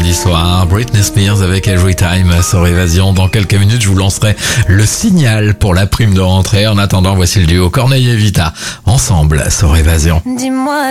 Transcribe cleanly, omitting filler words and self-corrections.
vendredi soir. Britney Spears avec Every Time sur Évasion. Dans quelques minutes, je vous lancerai le signal pour la prime de rentrée. En attendant, voici le duo Corneille et Vita ensemble sur Évasion. Dis-moi.